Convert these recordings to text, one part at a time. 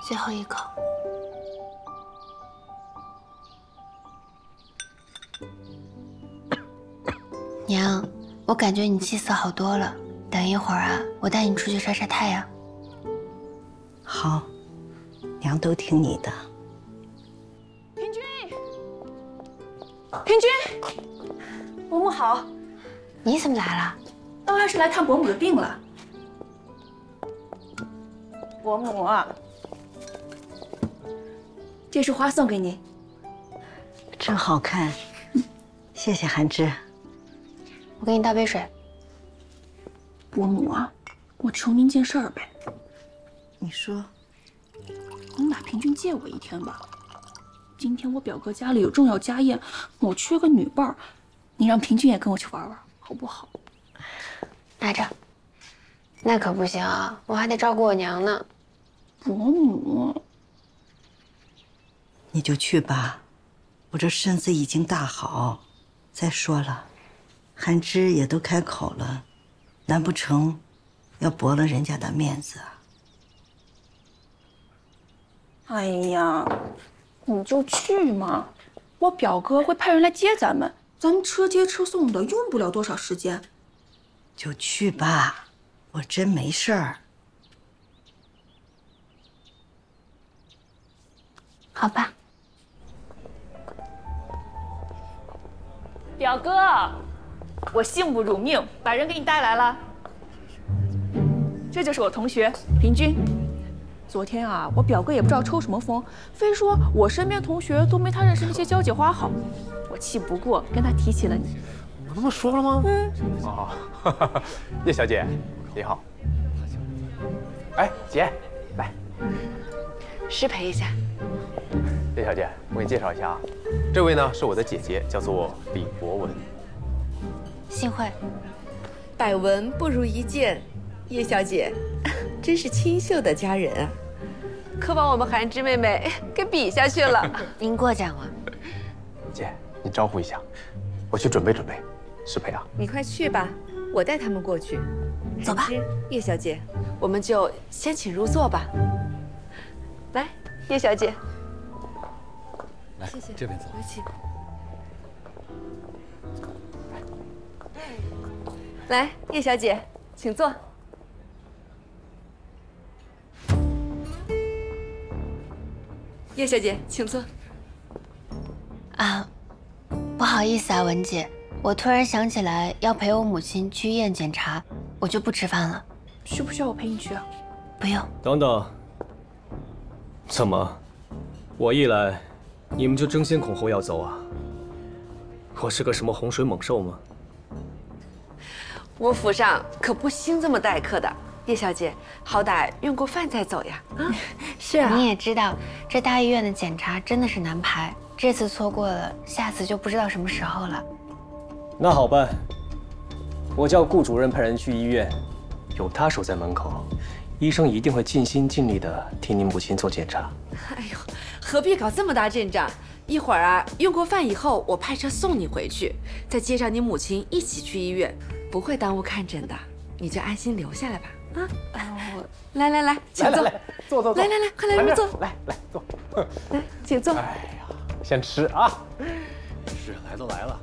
最后一口。娘，我感觉你气色好多了。等一会儿啊，我带你出去晒晒太阳。 好，娘都听你的。 平君，伯母好。 你怎么来了？ 当然是来看伯母的病了。伯母，这束花送给你， 真好看，谢谢韩芝。 我给你倒杯水。 伯母啊，我求您件事儿呗。 你说， 您把平君借我一天吧。今天我表哥家里有重要家宴，我缺个女伴儿，你让平君也跟我去玩玩，好不好？ 拿着。那可不行啊，我还得照顾我娘呢。 伯母， 你就去吧，我这身子已经大好。再说了，韩芝也都开口了，难不成要驳了人家的面子啊？ 哎呀，你就去嘛，我表哥会派人来接咱们，咱们车接车送的，用不了多少时间。 就去吧，我真没事儿。 好吧。 表哥，我幸不辱命，把人给你带来了。这就是我同学平君。昨天啊，我表哥也不知道抽什么风，非说我身边同学都没他认识那些娇姐花好。我气不过，跟他提起了你。 我他妈说了吗？哦，叶小姐，你好。哎，姐，来。 失陪一下。 叶小姐，我给你介绍一下啊，这位呢是我的姐姐，叫做李博文。 幸会。 百闻不如一见，叶小姐，真是清秀的佳人啊，可把我们韩芝妹妹给比下去了。 您过奖了。 姐，你招呼一下，我去准备准备，失陪啊。 你快去吧，我带他们过去。 走吧。 叶小姐，我们就先请入座吧。来，叶小姐， 来， 谢谢， 这边走。 有请。来，叶小姐，请坐。叶小姐，请坐。 啊，不好意思啊，文姐，我突然想起来要陪我母亲去医院检查，我就不吃饭了。 需不需要我陪你去啊？ 不用。 等等，怎么，我一来，你们就争先恐后要走啊？我是个什么洪水猛兽吗？ 我府上可不兴这么待客的，叶小姐，好歹用过饭再走呀。啊， 是啊，你也知道，这大医院的检查真的是难排，这次错过了，下次就不知道什么时候了。 那好办，我叫顾主任派人去医院，有他守在门口，医生一定会尽心尽力的替您母亲做检查。 哎呦，何必搞这么大阵仗？一会儿啊，用过饭以后，我派车送你回去，再接上你母亲一起去医院，不会耽误看诊的，你就安心留下来吧。啊，来来来，请坐， 来，坐坐坐。 来来来，快来入座。 来来坐。 来，请坐。 哎呀，先吃啊。 是，来都来了。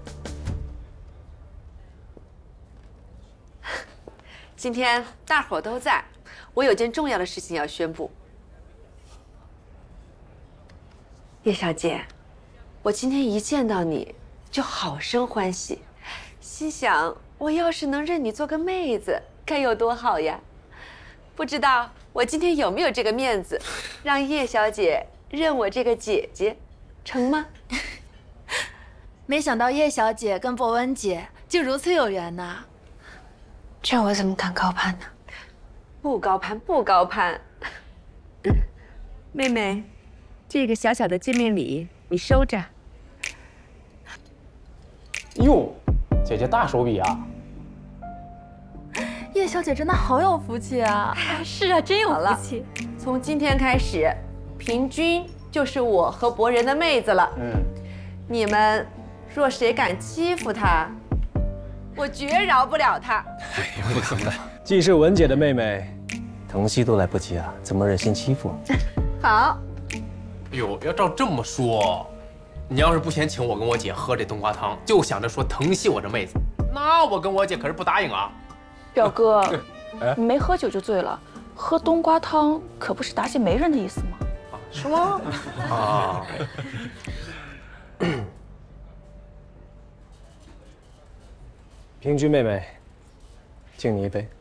今天大伙都在，我有件重要的事情要宣布。叶小姐，我今天一见到你就好生欢喜，心想我要是能认你做个妹子，该有多好呀！不知道我今天有没有这个面子，让叶小姐认我这个姐姐，成吗？ 没想到叶小姐跟博文姐竟如此有缘呐！ 这我怎么敢高攀呢？ 不高攀，不高攀。妹妹，这个小小的见面礼你收着。 哟，姐姐大手笔啊！ 叶小姐真的好有福气啊！是啊，真有福气。 从今天开始，平君就是我和博人的妹子了。你们若谁敢欺负她，我绝饶不了她。 不可能的，既是文姐的妹妹，疼惜都来不及啊，怎么忍心欺负？ 好。 哎呦，要照这么说，你要是不嫌请我跟我姐喝这冬瓜汤，就想着说疼惜我这妹子，那我跟我姐可是不答应啊。 表哥，你没喝酒就醉了，喝冬瓜汤可不是答谢媒人的意思吗？ 是吗？啊。 平君妹妹，敬你一杯。